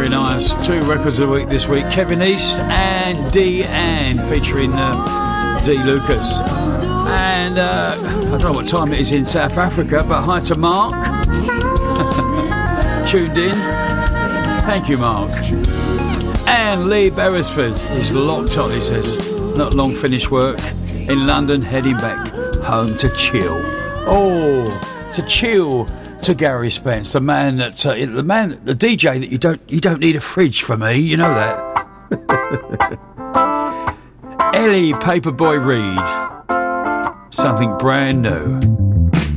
very nice. 2 records of the week this week. Kevin East and Dee Ann featuring D. Lucas. And I don't know what time it is in South Africa, but hi to Mark. Tuned in. Thank you, Mark. And Lee Beresford is locked on, he says. Not long finished work in London, heading back home to chill. Oh, to chill to Gary Spence, the DJ that you don't need a fridge for me, you know that. Ellie Paperboy Reed, something brand new.